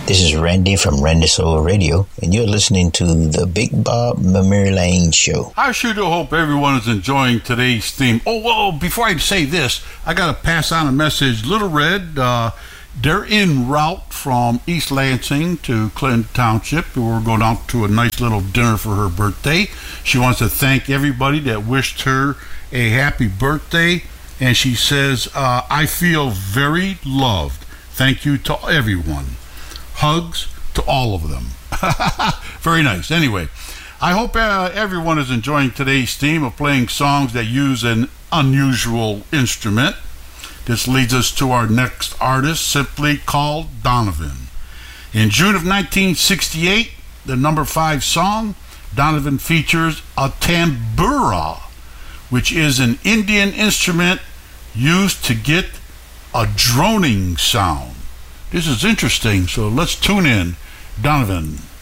This is Randy from Randy Soul Radio, and you're listening to the Big Bob Memory Lane Show. I sure do hope everyone is enjoying today's theme. Oh, well, before I say this, I got to pass on a message. Little Red, they're en route from East Lansing to Clinton Township. We're going out to a nice little dinner for her birthday. She wants to thank everybody that wished her a happy birthday, and she says, I feel very loved. Thank you to everyone. Hugs to all of them. Very nice. Anyway, I hope everyone is enjoying today's theme of playing songs that use an unusual instrument. This leads us to our next artist, simply called Donovan. In June of 1968, the number 5 song, Donovan features a tambura, which is an Indian instrument used to get a droning sound. This is interesting, so let's tune in. Donovan.